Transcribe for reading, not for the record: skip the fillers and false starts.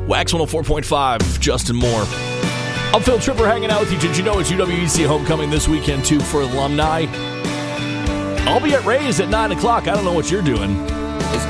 Wax 104.5, Justin Moore. I'm Phil Tripper hanging out with you. Did you know it's UWEC homecoming this weekend, too, for alumni? I'll be at Ray's at 9 o'clock. I don't know what you're doing.